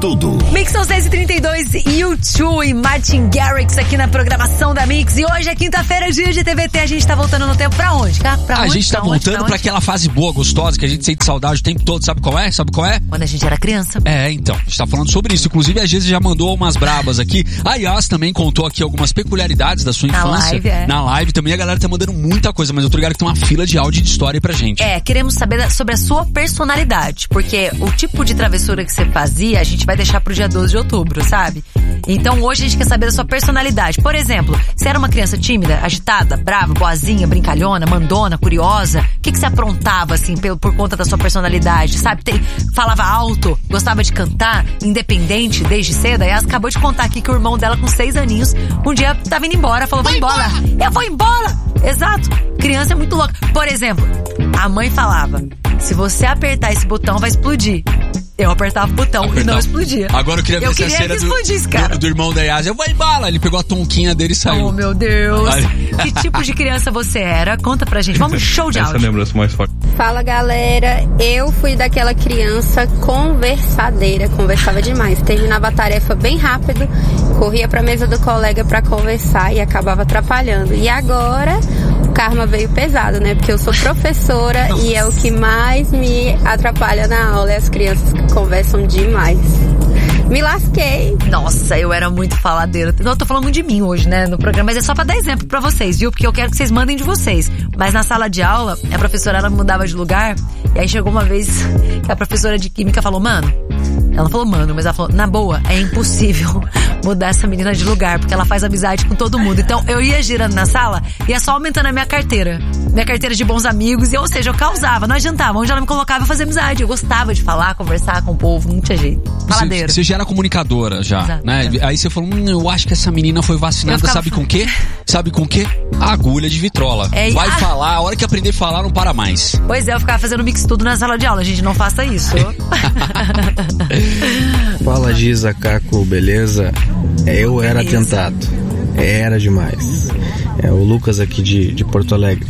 tudo. Mix são 6h32, U2 e Martin Garrix aqui na programação da Mix. E hoje é quinta-feira, dia de TVT. A gente tá voltando no tempo pra onde? A gente tá voltando pra aquela fase boa, gostosa, que a gente sente saudade o tempo todo. Sabe qual é? Quando a gente era criança. Então. A gente tá falando sobre isso. Inclusive, a Geise já mandou umas brabas aqui. A Yas também contou aqui algumas peculiaridades da sua infância. Na live também a galera tá mandando muita coisa, mas eu tô ligado que tem uma fila de áudio e de história aí pra gente. Queremos saber sobre a sua personalidade, porque o tipo de travessura que você fazia, a gente vai deixar pro dia 12 de outubro, sabe? Então hoje a gente quer saber da sua personalidade. Por exemplo, você era uma criança tímida, agitada, brava, boazinha, brincalhona, mandona, curiosa? O que você aprontava, assim, por conta da sua personalidade, sabe? Falava alto, gostava de cantar, independente desde cedo. A Yas acabou de contar aqui que o irmão dela, com 6 aninhos, um dia tava indo embora, falou, vai embora! Eu vou embora! Exato! Criança é muito louca. Por exemplo, a mãe falava, se você apertar esse botão, vai explodir. Eu apertava o botão e não explodia. Agora eu queria ver essa cena do irmão da Yas. Eu vou embora. Ele pegou a tonquinha dele e saiu. Oh, meu Deus. Que tipo de criança você era? Conta pra gente. Vamos, show de áudio. Essa lembrança mais forte. Fala, galera. Eu fui daquela criança conversadeira. Conversava demais. Terminava a tarefa bem rápido. Corria pra mesa do colega pra conversar e acabava atrapalhando. E agora o karma veio pesado, né? Porque eu sou professora. Nossa. E é o que mais me atrapalha na aula. É as crianças que conversam demais. Me lasquei. Nossa, eu era muito faladeira. Eu tô falando muito de mim hoje, né, no programa. Mas é só pra dar exemplo pra vocês, viu? Porque eu quero que vocês mandem de vocês. Mas na sala de aula, a professora, ela mudava de lugar. E aí chegou uma vez que a professora de química falou, mano... Ela falou, mano, mas ela falou, na boa, é impossível mudar essa menina de lugar, porque ela faz amizade com todo mundo. Então eu ia girando na sala, ia só aumentando a minha carteira de bons amigos, ou seja, eu causava, não adiantava. Onde ela me colocava, eu fazia amizade. Eu gostava de falar, conversar com o povo, não tinha jeito. Faladeira. Você já era comunicadora, já, exato, né? Aí você falou, eu acho que essa menina foi vacinada, sabe com o quê? Sabe com o quê? Agulha de vitrola. Vai falar, a hora que aprender a falar, não para mais. Pois é, eu ficava fazendo mix tudo na sala de aula, gente, não faça isso. Fala, Giza, Caco, beleza? Eu era tentado. Era demais. O Lucas aqui de Porto Alegre.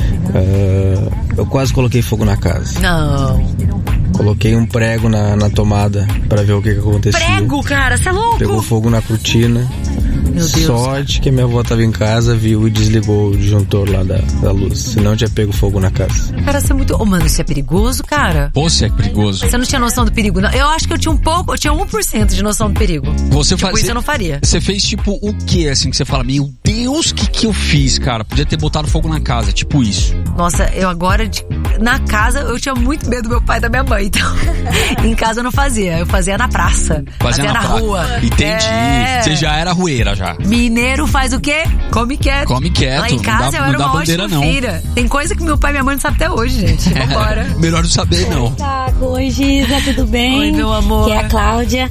Eu quase coloquei fogo na casa. Não. Coloquei um prego na tomada pra ver o que acontecia. Prego, cara, você é louco? Pegou fogo na cortina. Meu Deus. Sorte que minha avó tava em casa, viu e desligou o disjuntor lá da luz. Senão tinha pego fogo na casa. Cara, você é muito... mano, isso é perigoso, cara. Pô, você é perigoso. Você não tinha noção do perigo, não? Eu acho que eu tinha 1% de noção do perigo. Isso eu não faria. Você fez tipo o que, assim, que você fala, meu Deus, que eu fiz, cara? Podia ter botado fogo na casa, tipo isso. Nossa, eu agora, na casa, eu tinha muito medo do meu pai e da minha mãe, então... em casa eu não fazia, eu fazia na praça. Fazia na rua. Entendi. Você já era rueira, já. Mineiro faz o quê? Come quieto. Come quieto. Lá em casa eu era uma ótima filha. Tem coisa que meu pai e minha mãe não sabem até hoje, gente. Vambora. Melhor não saber, não. Oi, Giza, tudo bem? Oi, meu amor. Que é a Cláudia.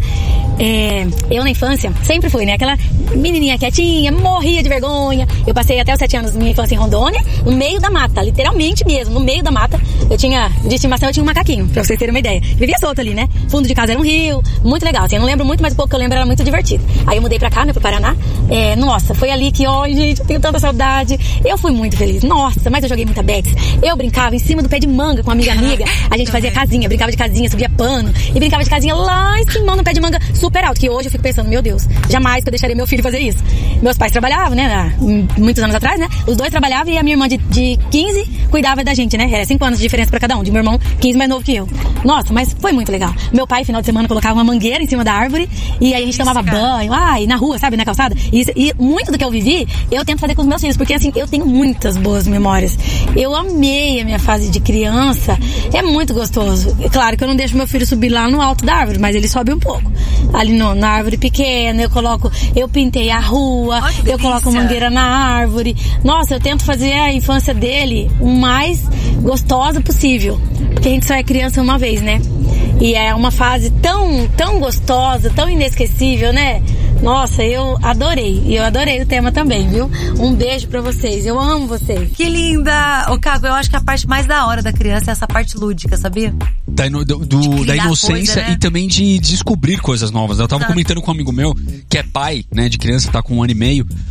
Eu na infância sempre fui, né? Aquela menininha quietinha, morria de vergonha. Eu passei até os 7 anos da minha infância em Rondônia, no meio da mata, literalmente mesmo, no meio da mata. De estimação eu tinha um macaquinho, pra vocês terem uma ideia. Vivia solta ali, né? Fundo de casa era um rio, muito legal, assim, eu não lembro muito, mas o pouco que eu lembro era muito divertido. Aí eu mudei pra cá, né, pro Paraná. Nossa, foi ali que, gente, eu tenho tanta saudade. Eu fui muito feliz, nossa, mas eu joguei muita Bex. Eu brincava em cima do pé de manga com uma amiga. A gente fazia casinha, brincava de casinha, subia pano e brincava de casinha lá em cima no pé de manga super alto, que hoje eu fico pensando, meu Deus, jamais que eu deixaria meu filho fazer isso. Meus pais trabalhavam, né, muitos anos atrás, né, os dois trabalhavam e a minha irmã de 15 cuidava da gente, né, era 5 anos de diferença pra cada um, de meu irmão 15 mais novo que eu. Nossa, mas foi muito legal. Meu pai, final de semana, colocava uma mangueira em cima da árvore e aí a gente tomava banho, na rua, sabe, na calçada. E muito do que eu vivi, eu tento fazer com os meus filhos, porque assim, eu tenho muitas boas memórias. Eu amei a minha fase de criança, é muito gostoso. Claro que eu não deixo meu filho subir lá no alto da árvore, mas ele sobe um pouco. Ali na árvore pequena, eu pintei a rua, eu coloco mangueira na árvore. Nossa, eu tento fazer a infância dele o mais gostosa possível, porque a gente só é criança uma vez, né? E é uma fase tão gostosa, tão inesquecível, né? Nossa, eu adorei. E eu adorei o tema também, viu? Um beijo pra vocês. Eu amo vocês. Que linda! Ô, Caco, eu acho que a parte mais da hora da criança é essa parte lúdica, sabia? Da inocência, coisa, né? E também de descobrir coisas novas. Eu tava comentando com um amigo meu, que é pai, né, de criança, tá com 1 ano e meio.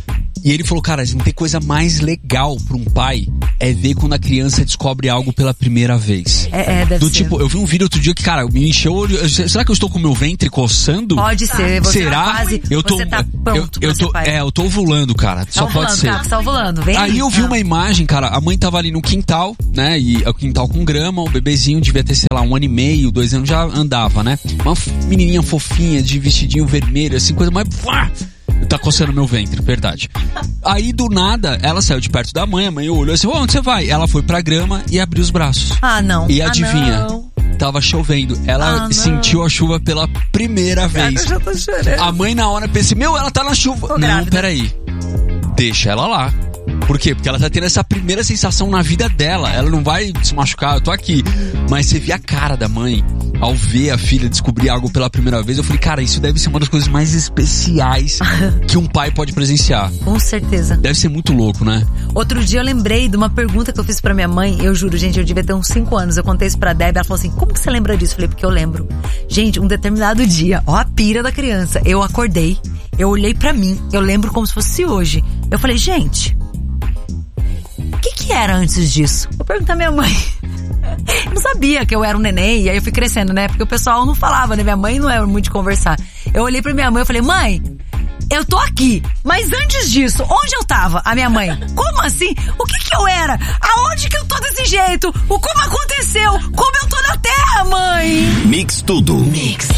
E ele falou, cara, não tem coisa mais legal pra um pai é ver quando a criança descobre algo pela primeira vez. Deve do ser. Tipo, eu vi um vídeo outro dia que, cara, me encheu o olho. Será que eu estou com o meu ventre coçando? Pode ser. Você Será? Quase, você tá pronto pra ser pai. Eu tô ovulando, cara. Só pode ser. Cara, tá ovulando. Vem aí eu vi uma imagem, cara, a mãe tava ali no quintal, né? E o quintal com grama, o bebezinho devia ter, sei lá, 1 ano e meio, 2 anos, já andava, né? Uma menininha fofinha, de vestidinho vermelho, assim, coisa mais... Tá coçando meu ventre, verdade. Aí, do nada, ela saiu de perto da mãe, a mãe olhou assim, onde você vai? Ela foi pra grama e abriu os braços. Ah, não. E adivinha? Tava chovendo. Ela sentiu a chuva pela primeira vez. Eu já tô chorando. A mãe na hora pensa, ela tá na chuva. Tô não, grávida. Peraí. Deixa ela lá. Por quê? Porque ela tá tendo essa primeira sensação na vida dela. Ela não vai se machucar, eu tô aqui. Mas você vê a cara da mãe ao ver a filha descobrir algo pela primeira vez. Eu falei, cara, isso deve ser uma das coisas mais especiais que um pai pode presenciar. Com certeza. Deve ser muito louco, né? Outro dia eu lembrei de uma pergunta que eu fiz pra minha mãe. Eu juro, gente, eu devia ter uns 5 anos. Eu contei isso pra Débora. Ela falou assim, como que você lembra disso? Eu falei, porque eu lembro. Gente, um determinado dia, ó a pira da criança. Eu acordei, eu olhei pra mim. Eu lembro como se fosse hoje. Eu falei, gente... O que era antes disso? Eu perguntei à minha mãe. Eu não sabia que eu era um neném. E aí eu fui crescendo, né? Porque o pessoal não falava, né? Minha mãe não era muito de conversar. Eu olhei pra minha mãe e falei, mãe, eu tô aqui. Mas antes disso, onde eu tava? A minha mãe, como assim? O que eu era? Aonde que eu tô desse jeito? Como aconteceu? Como eu tô na Terra, mãe? Mix Tudo. Mix.